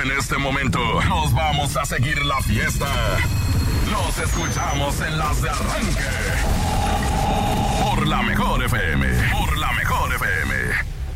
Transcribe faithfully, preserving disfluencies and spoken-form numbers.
en este momento nos vamos a seguir la fiesta. Nos escuchamos en las de arranque. Por la mejor F M. Por la mejor F M.